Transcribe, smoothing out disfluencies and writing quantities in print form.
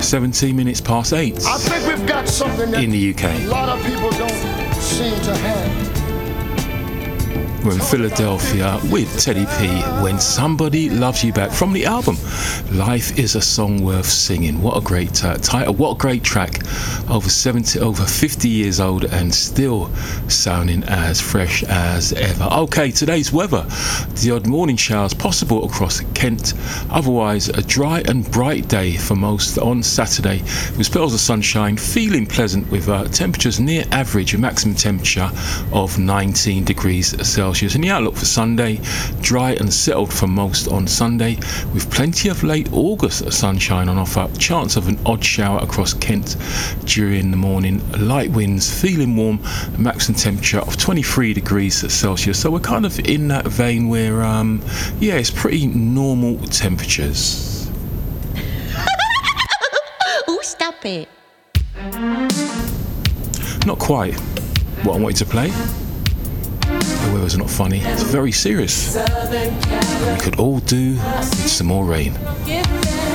17 minutes past 8 I think we've got something that in the UK. a lot of people don't seem to have. We're in Philadelphia with Teddy P, When Somebody Loves You Back, from the album Life is a Song Worth Singing. What a great title, what a great track. Over 50 years old and still sounding as fresh as ever. Okay, today's weather. The odd morning showers possible across Kent. Otherwise, a dry and bright day for most on Saturday, with spells of sunshine, feeling pleasant with temperatures near average, a maximum temperature of 19 degrees Celsius. And the outlook for Sunday, dry and settled for most on Sunday, with plenty of late August sunshine on offer. Chance of an odd shower across Kent during the morning. Light winds, feeling warm, maximum temperature of 23 degrees Celsius. So we're kind of in that vein where, it's pretty normal temperatures. Oh, stop it. Not quite what I wanted to play. The weather's not funny, it's very serious. And we could all do with some more rain.